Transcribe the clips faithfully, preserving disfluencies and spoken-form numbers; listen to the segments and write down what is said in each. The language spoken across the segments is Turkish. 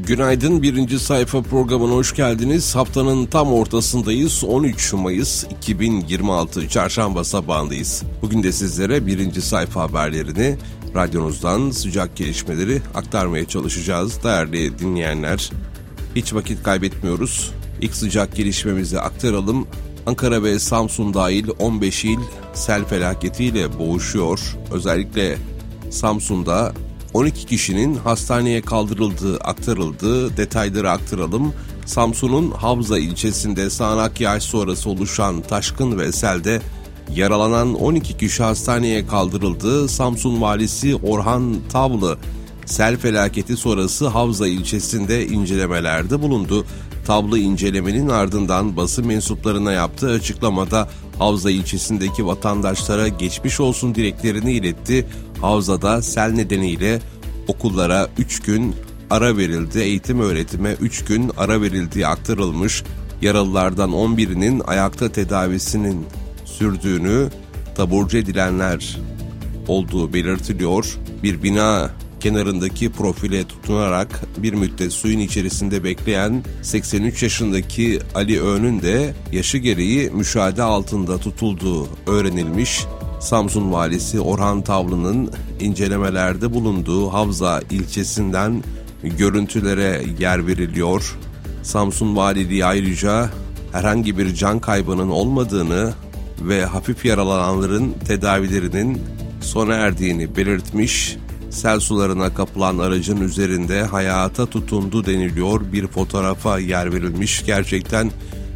Günaydın, birinci sayfa programına hoş geldiniz. Haftanın tam ortasındayız. on üç Mayıs iki bin yirmi altı Çarşamba sabahındayız. Bugün de sizlere birinci sayfa haberlerini, radyonuzdan sıcak gelişmeleri aktarmaya çalışacağız. Değerli dinleyenler, hiç vakit kaybetmiyoruz. İlk sıcak gelişmemizi aktaralım. Ankara ve Samsun dahil on beş il sel felaketiyle boğuşuyor. Özellikle Samsun'da on iki kişinin hastaneye kaldırıldığı aktarıldı. Detayları aktaralım. Samsun'un Havza ilçesinde sağanak yağış sonrası oluşan taşkın ve selde yaralanan on iki kişi hastaneye kaldırıldı. Samsun valisi Orhan Tavlı sel felaketi sonrası Havza ilçesinde incelemelerde bulundu. Tavlı incelemenin ardından basın mensuplarına yaptığı açıklamada Havza ilçesindeki vatandaşlara geçmiş olsun dileklerini iletti. Havza'da sel nedeniyle okullara üç gün ara verildi. Eğitim öğretime üç gün ara verildiği aktarılmış. Yaralılardan on birinin ayakta tedavisinin sürdüğünü, taburcu edilenler olduğu belirtiliyor. Bir bina kenarındaki profile tutunarak bir müddet suyun içerisinde bekleyen seksen üç yaşındaki Ali Öğün'ün de yaşı gereği müşahede altında tutulduğu öğrenilmiş. Samsun valisi Orhan Tavlı'nın incelemelerde bulunduğu Havza ilçesinden görüntülere yer veriliyor. Samsun valiliği ayrıca herhangi bir can kaybının olmadığını ve hafif yaralananların tedavilerinin sona erdiğini belirtmiş. Sel sularına kapılan aracın üzerinde hayata tutundu deniliyor. Bir fotoğrafa yer verilmiş. Gerçekten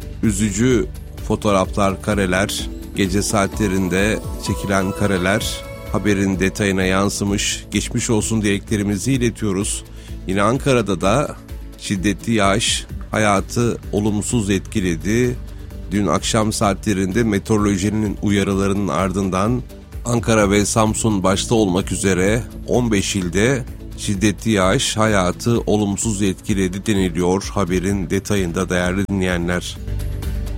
üzücü fotoğraflar, kareler, gece saatlerinde çekilen kareler haberin detayına yansımış. Geçmiş olsun dileklerimizi iletiyoruz. Yine Ankara'da da şiddetli yağış hayatı olumsuz etkiledi. Dün akşam saatlerinde meteorolojinin uyarılarının ardından Ankara ve Samsun başta olmak üzere on beş ilde şiddetli yağış hayatı olumsuz etkiledi deniliyor haberin detayında değerli dinleyenler.